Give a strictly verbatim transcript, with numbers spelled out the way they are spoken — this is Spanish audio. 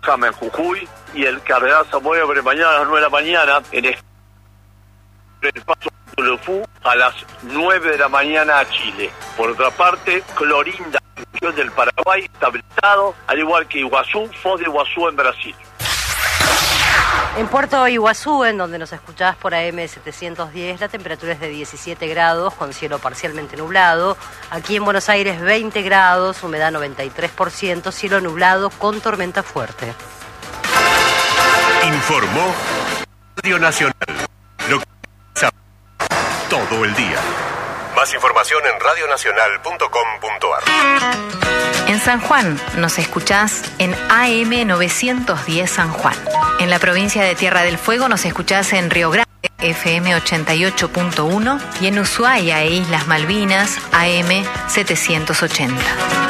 Jama en Jujuy, y el cardenal Samuel abre mañana a las nueve de la mañana en el paso de Lefú a las nueve de la mañana a Chile. Por otra parte, Clorinda, del Paraguay, está habilitado, al igual que Iguazú, Foz de Iguazú en Brasil. En Puerto Iguazú, en donde nos escuchás por A M setecientos diez, la temperatura es de diecisiete grados, con cielo parcialmente nublado. Aquí en Buenos Aires, veinte grados, humedad noventa y tres por ciento, cielo nublado con tormenta fuerte. Informó Radio Nacional. Lo que sabe todo el día. Más información en radio nacional punto com punto a r. En San Juan nos escuchás en A M novecientos diez San Juan. En la provincia de Tierra del Fuego nos escuchás en Río Grande, F M ochenta y ocho punto uno, y en Ushuaia e Islas Malvinas, A M setecientos ochenta.